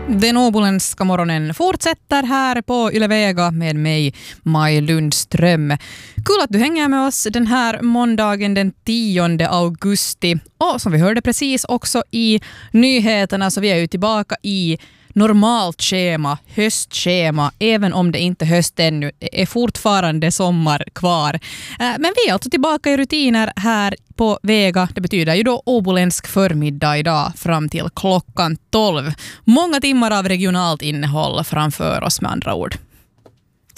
Den åboländska morgonen fortsätter här på Yle Vega med mig, Maj Lundström. Kul att du hänger med oss den här måndagen den 10 augusti. Och som vi hörde precis också i nyheterna, så vi är ju tillbaka i normalt schema, höstschema, även om det inte är höst ännu, är fortfarande sommar kvar. Men vi är alltså tillbaka i rutiner här på Vega. Det betyder ju då åboländsk förmiddag idag fram till klockan 12. Många timmar av regionalt innehåll framför oss med andra ord.